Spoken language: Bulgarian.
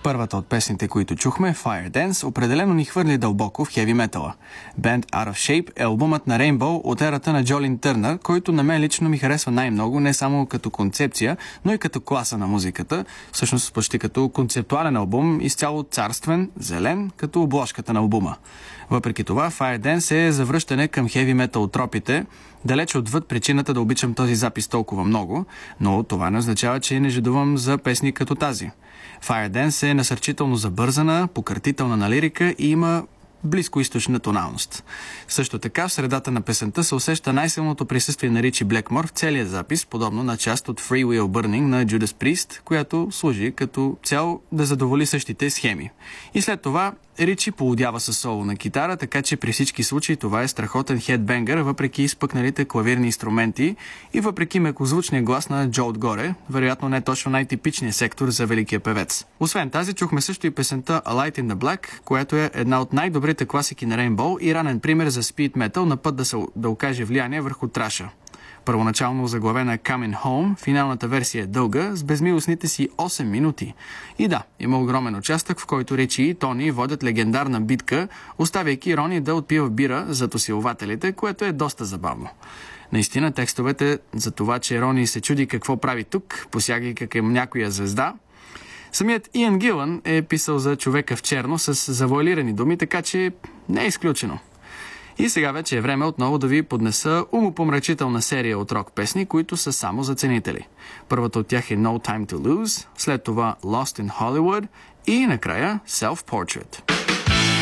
Първата от песните, които чухме, Fire Dance, определено ни хвърли дълбоко в хеви метала. Band Out of Shape е албумът на Rainbow от ерата на Джолин Търнър, който на мен лично ми харесва най-много, не само като концепция, но и като класа на музиката. Всъщност почти като концептуален албум, изцяло царствен, зелен, като обложката на албума. Въпреки това, Fire Dance е завръщане към хеви метал тропите, далеч отвъд причината да обичам този запис толкова много, но това не означава, че не жадувам за песни като тази. Fire Dance е насърчително забързана, покъртителна на лирика и има близкоизточна тоналност. Също така в средата на песента се усеща най-силното присъствие на Ричи Блекмор в целия запис, подобно на част от Free Will Burning на Judas Priest, която служи като цел да задоволи същите схеми. И след това Ричи поудява със соло на китара, така че при всички случаи това е страхотен хедбенгър, въпреки изпъкналите клавирни инструменти и въпреки мекозвучния глас на Джо отгоре, вероятно не точно най-типичният сектор за великия певец. Освен тази, чухме също и песента A Light in the Black, която е една от най-добрите класики на Rainbow и ранен пример за спид метал на път да окаже влияние върху траша. Първоначално заглавена Coming Home, финалната версия е дълга, с безмилостните си 8 минути. И да, има огромен участък, в който Ричи и Тони водят легендарна битка, оставяйки Рони да отпива бира зад усилвателите, което е доста забавно. Наистина текстовете за това, че Рони се чуди какво прави тук, посягайки към някоя звезда. Самият Иан Гилън е писал за човека в черно с завуалирани думи, така че не е изключено. И сега вече е време отново да ви поднеса умопомрачителна серия от рок песни, които са само за ценители. Първата от тях е No Time to Lose, след това Lost in Hollywood и накрая Self-Portrait.